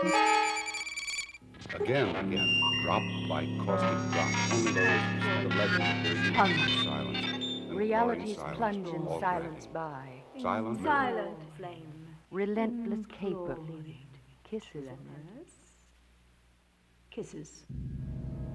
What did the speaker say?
Again, drop by caustic drop. Only the legend appears in silence. And Reality's silence, plunge in all silence cracking. by. Silent. Silent flame. Relentless caper. Kisses. Kisses.